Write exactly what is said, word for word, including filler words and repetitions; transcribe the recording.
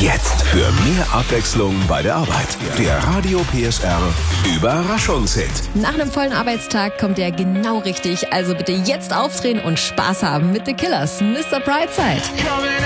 Jetzt für mehr Abwechslung bei der Arbeit. Der Radio P S R Überraschungshit. Nach einem vollen Arbeitstag kommt der genau richtig. Also bitte jetzt aufdrehen und Spaß haben mit The Killers, Mister Brightside.